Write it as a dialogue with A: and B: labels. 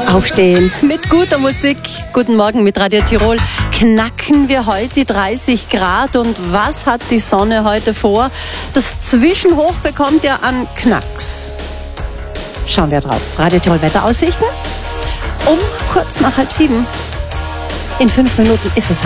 A: Aufstehen mit guter Musik. Guten Morgen mit Radio Tirol. Knacken wir heute die 30 Grad und was hat die Sonne heute vor? Das Zwischenhoch bekommt ja an Knacks. Schauen wir drauf. Radio Tirol Wetteraussichten. Um kurz nach 6:30. In 5 Minuten ist es